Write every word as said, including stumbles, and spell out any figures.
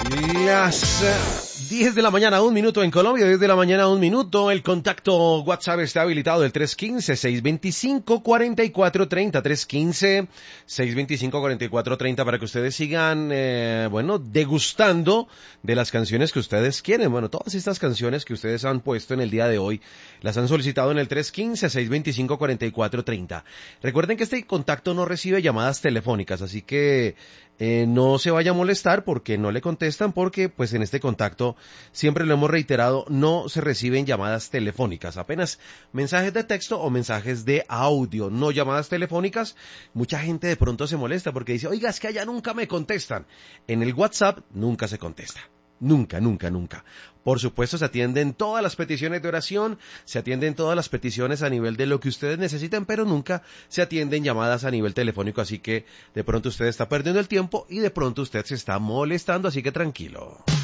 Las eh, diez de la mañana, un minuto en Colombia, diez de la mañana, un minuto. El contacto WhatsApp está habilitado del tres uno cinco, seis dos cinco, cuatro cuatro tres cero, tres uno cinco, seis dos cinco, cuatro cuatro tres cero para que ustedes sigan, eh, bueno, degustando de las canciones que ustedes quieren. Bueno, todas estas canciones que ustedes han puesto en el día de hoy, las han solicitado en el tres uno cinco, seis dos cinco, cuatro cuatro tres cero. Recuerden que este contacto no recibe llamadas telefónicas, así que eh, no se vaya a molestar porque no le contestan, porque pues en este contacto siempre lo hemos reiterado, no se reciben llamadas telefónicas, apenas mensajes de texto o mensajes de audio, no llamadas telefónicas. Mucha gente de pronto se molesta porque dice, oiga, es que allá nunca me contestan. En el WhatsApp nunca se contesta. Nunca, nunca, nunca. Por supuesto, se atienden todas las peticiones de oración, se atienden todas las peticiones a nivel de lo que ustedes necesiten, pero nunca se atienden llamadas a nivel telefónico, así que de pronto usted está perdiendo el tiempo y de pronto usted se está molestando, así que tranquilo.